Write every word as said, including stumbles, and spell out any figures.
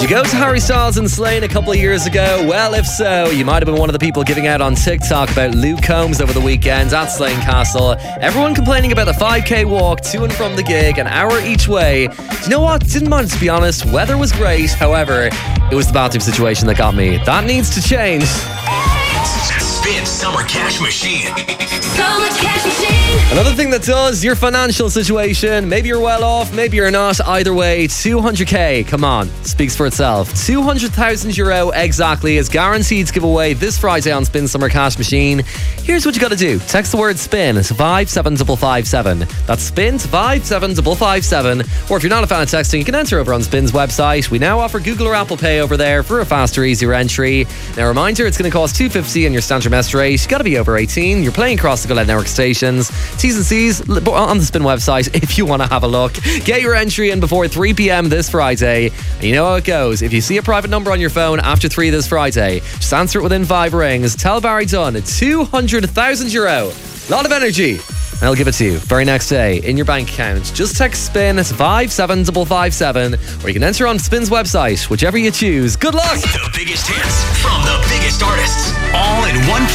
you go to Harry Styles and Slane a couple of years ago? Well, if so, you might have been one of the people giving out on TikTok about Luke Combs over the weekend at Slane Castle. Everyone complaining about the five K walk to and from the gig, an hour each way. Do you know what? Didn't mind, to be honest. Weather was great. However, it was the bathroom situation that got me. That needs to change. Spin Summer Cash Machine. Summer Cash Machine. Another thing that does, your financial situation. Maybe you're well off, maybe you're not. Either way, two hundred k, come on, speaks for itself. two hundred thousand euro exactly is guaranteed to give away this Friday on Spin Summer Cash Machine. Here's what you got to do. Text the word SPIN to five seven five five seven. That's SPIN to five seven five five seven. Or if you're not a fan of texting, you can enter over on Spin's website. We now offer Google or Apple Pay over there for a faster, easier entry. Now, a reminder, it's going to cost two hundred fifty on your standard mess rate. You got to be over eighteen. You're playing across the Go Loud Network stations. T's and C's on the Spin website if you want to have a look. Get your entry in before three p.m. this Friday. And you know how it goes. If you see a private number on your phone after three this Friday, just answer it within five rings. Tell Barry Dunn two hundred thousand euro. A lot of energy. And I'll give it to you very next day in your bank account. Just text SPIN to five seven five five seven, or you can enter on Spin's website, whichever you choose. Good luck! The biggest hits from the biggest artists, all in one place.